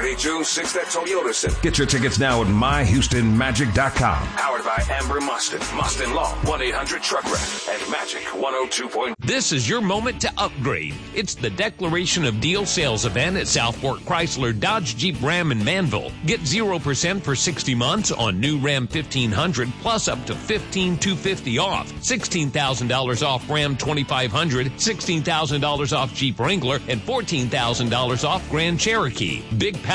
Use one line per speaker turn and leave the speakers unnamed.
Saturday, June 6th at Toyota Center.
Get your tickets now at myhoustonmagic.com.
Powered by Amber Mustin, Mustin Law, 1-800-TRUCK-WRECK, and Magic 102.
This is your moment to upgrade. It's the Declaration of Deal sales event at Southport Chrysler Dodge Jeep Ram in Manville. Get 0% for 60 months on new Ram 1500 plus up to $15,250 off. $16,000 off Ram 2500, $16,000 off Jeep Wrangler, and $14,000 off Grand Cherokee. Big